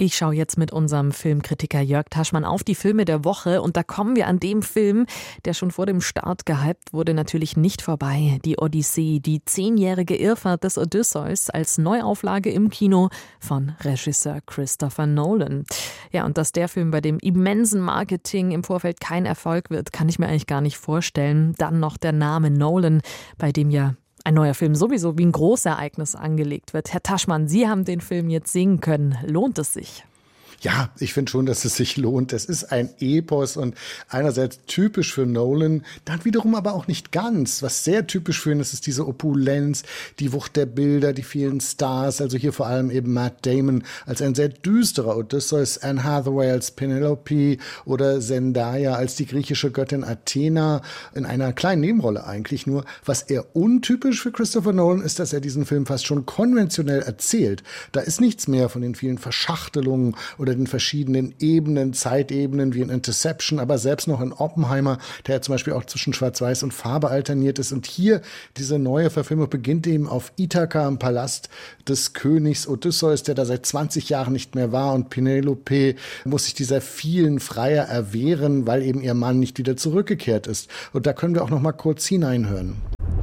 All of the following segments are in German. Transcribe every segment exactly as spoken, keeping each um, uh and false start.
Ich schaue jetzt mit unserem Filmkritiker Jörg Taschmann auf die Filme der Woche und da kommen wir an dem Film, der schon vor dem Start gehypt wurde, natürlich nicht vorbei. Die Odyssee, die zehnjährige Irrfahrt des Odysseus als Neuauflage im Kino von Regisseur Christopher Nolan. Ja, und dass der Film bei dem immensen Marketing im Vorfeld kein Erfolg wird, kann ich mir eigentlich gar nicht vorstellen. Dann noch der Name Nolan, bei dem ja ein neuer Film sowieso wie ein Großereignis angelegt wird. Herr Taschmann, Sie haben den Film jetzt sehen können. Lohnt es sich? Ja, ich finde schon, dass es sich lohnt. Es ist ein Epos und einerseits typisch für Nolan, dann wiederum aber auch nicht ganz. Was sehr typisch für ihn ist, ist diese Opulenz, die Wucht der Bilder, die vielen Stars. Also hier vor allem eben Matt Damon als ein sehr düsterer Odysseus, Anne Hathaway als Penelope oder Zendaya als die griechische Göttin Athena in einer kleinen Nebenrolle eigentlich nur. Was eher untypisch für Christopher Nolan ist, dass er diesen Film fast schon konventionell erzählt. Da ist nichts mehr von den vielen Verschachtelungen oder den verschiedenen Ebenen, Zeitebenen wie in Interception, aber selbst noch in Oppenheimer, der ja zum Beispiel auch zwischen Schwarz-Weiß und Farbe alterniert ist. Und hier, diese neue Verfilmung beginnt eben auf Ithaka im Palast des Königs Odysseus, der da seit zwanzig Jahren nicht mehr war. Und Penelope muss sich dieser vielen Freier erwehren, weil eben ihr Mann nicht wieder zurückgekehrt ist. Und da können wir auch noch mal kurz hineinhören.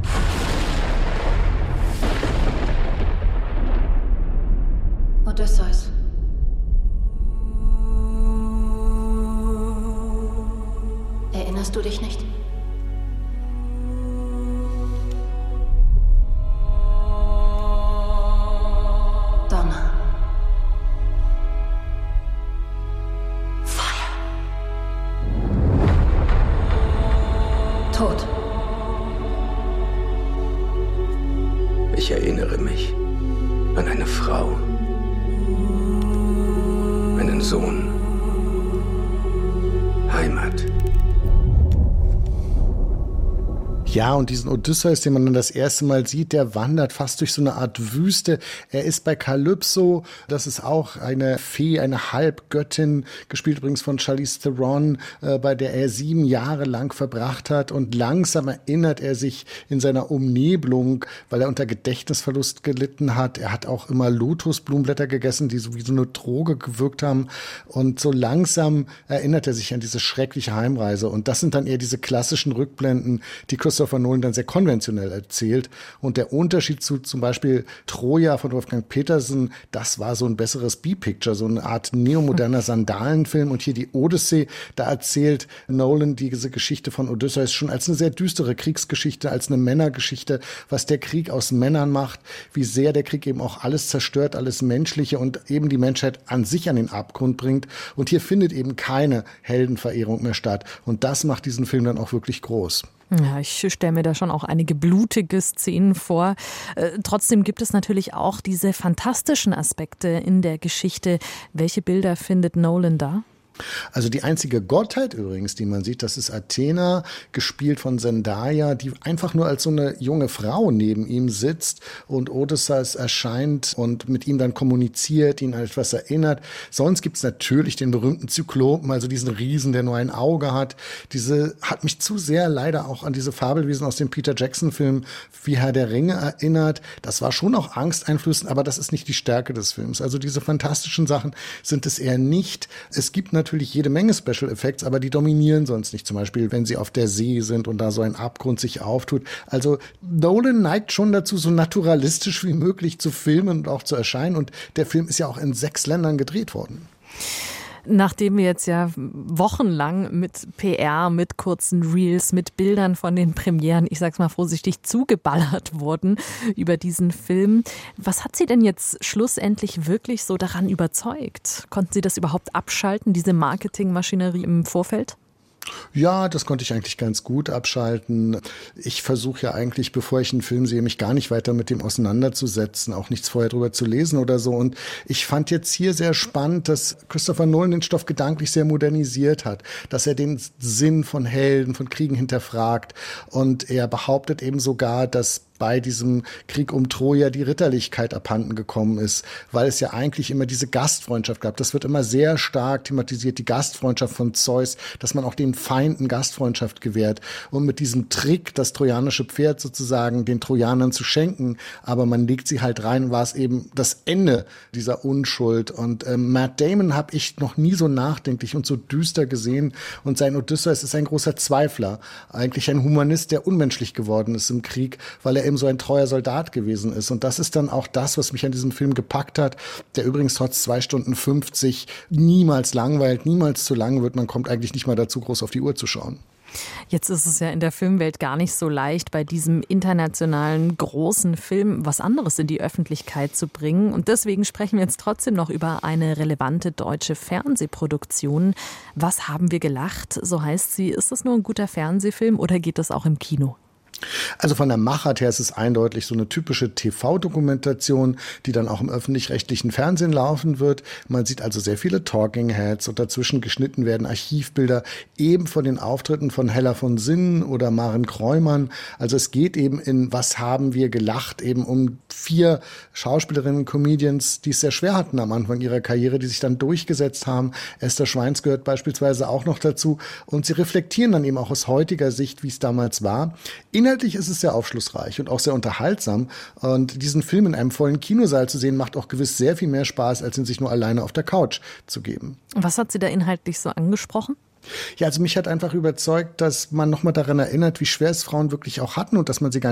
Odysseus. Erinnerst du dich nicht? Donner. Feuer. Tod. Ich erinnere mich an eine Frau, einen Sohn, Heimat. Ja, und diesen Odysseus, den man dann das erste Mal sieht, der wandert fast durch so eine Art Wüste. Er ist bei Kalypso, das ist auch eine Fee, eine Halbgöttin, gespielt übrigens von Charlize Theron, äh, bei der er sieben Jahre lang verbracht hat. Und langsam erinnert er sich in seiner Umnebelung, weil er unter Gedächtnisverlust gelitten hat. Er hat auch immer Lotusblumenblätter gegessen, die so wie so eine Droge gewirkt haben. Und so langsam erinnert er sich an diese schreckliche Heimreise. Und das sind dann eher diese klassischen Rückblenden, die Christopher Nolan dann sehr konventionell erzählt. Und der Unterschied zu zum Beispiel Troja von Wolfgang Petersen, das war so ein besseres B-Picture, so eine Art neomoderner Sandalenfilm. Und hier die Odyssee, da erzählt Nolan diese Geschichte von Odysseus schon als eine sehr düstere Kriegsgeschichte, als eine Männergeschichte, was der Krieg aus Männern macht, wie sehr der Krieg eben auch alles zerstört, alles Menschliche und eben die Menschheit an sich an den Abgrund bringt. Und hier findet eben keine Heldenverehrung mehr statt. Und das macht diesen Film dann auch wirklich groß. Ja, ich stelle mir da schon auch einige blutige Szenen vor. Äh, trotzdem gibt es natürlich auch diese fantastischen Aspekte in der Geschichte. Welche Bilder findet Nolan da? Also die einzige Gottheit übrigens, die man sieht, das ist Athena, gespielt von Zendaya, die einfach nur als so eine junge Frau neben ihm sitzt und Odysseus erscheint und mit ihm dann kommuniziert, ihn an etwas erinnert. Sonst gibt's natürlich den berühmten Zyklopen, also diesen Riesen, der nur ein Auge hat. Diese hat mich zu sehr leider auch an diese Fabelwesen aus dem Peter Jackson-Film wie Herr der Ringe erinnert. Das war schon auch angsteinflößend, aber das ist nicht die Stärke des Films. Also diese fantastischen Sachen sind es eher nicht. Es gibt natürlich natürlich jede Menge Special Effects, aber die dominieren sonst nicht. Zum Beispiel, wenn sie auf der See sind und da so ein Abgrund sich auftut. Also Nolan neigt schon dazu, so naturalistisch wie möglich zu filmen und auch zu erscheinen. Und der Film ist ja auch in sechs Ländern gedreht worden. Nachdem wir jetzt ja wochenlang mit P R, mit kurzen Reels, mit Bildern von den Premieren, ich sag's mal vorsichtig, zugeballert wurden über diesen Film. Was hat Sie denn jetzt schlussendlich wirklich so daran überzeugt? Konnten Sie das überhaupt abschalten, diese Marketingmaschinerie im Vorfeld? Ja, das konnte ich eigentlich ganz gut abschalten. Ich versuche ja eigentlich, bevor ich einen Film sehe, mich gar nicht weiter mit dem auseinanderzusetzen, auch nichts vorher drüber zu lesen oder so. Und ich fand jetzt hier sehr spannend, dass Christopher Nolan den Stoff gedanklich sehr modernisiert hat, dass er den Sinn von Helden, von Kriegen hinterfragt. Und er behauptet eben sogar, dass bei diesem Krieg um Troja die Ritterlichkeit abhanden gekommen ist, weil es ja eigentlich immer diese Gastfreundschaft gab. Das wird immer sehr stark thematisiert, die Gastfreundschaft von Zeus, dass man auch den Feinden Gastfreundschaft gewährt. Und mit diesem Trick, das trojanische Pferd sozusagen den Trojanern zu schenken, aber man legt sie halt rein, war es eben das Ende dieser Unschuld. Und ähm, Matt Damon habe ich noch nie so nachdenklich und so düster gesehen. Und sein Odysseus ist ein großer Zweifler, eigentlich ein Humanist, der unmenschlich geworden ist im Krieg, weil er eben so ein treuer Soldat gewesen ist. Und das ist dann auch das, was mich an diesem Film gepackt hat, der übrigens trotz zwei Stunden fünfzig niemals langweilt, niemals zu lang wird. Man kommt eigentlich nicht mal dazu, groß auf die Uhr zu schauen. Jetzt ist es ja in der Filmwelt gar nicht so leicht, bei diesem internationalen großen Film was anderes in die Öffentlichkeit zu bringen. Und deswegen sprechen wir jetzt trotzdem noch über eine relevante deutsche Fernsehproduktion. Was haben wir gelacht? So heißt sie. Ist das nur ein guter Fernsehfilm oder geht das auch im Kino? Also von der Machart her ist es eindeutig so eine typische T V-Dokumentation, die dann auch im öffentlich-rechtlichen Fernsehen laufen wird. Man sieht also sehr viele Talking Heads und dazwischen geschnitten werden Archivbilder eben von den Auftritten von Hella von Sinnen oder Maren Kreumann. Also es geht eben in Was haben wir gelacht eben um vier Schauspielerinnen und Comedians, die es sehr schwer hatten am Anfang ihrer Karriere, die sich dann durchgesetzt haben. Esther Schweins gehört beispielsweise auch noch dazu und sie reflektieren dann eben auch aus heutiger Sicht, wie es damals war. Inhaltlich ist es sehr aufschlussreich und auch sehr unterhaltsam. Und diesen Film in einem vollen Kinosaal zu sehen, macht auch gewiss sehr viel mehr Spaß, als ihn sich nur alleine auf der Couch zu geben. Was hat Sie da inhaltlich so angesprochen? Ja, also mich hat einfach überzeugt, dass man nochmal daran erinnert, wie schwer es Frauen wirklich auch hatten und dass man sie gar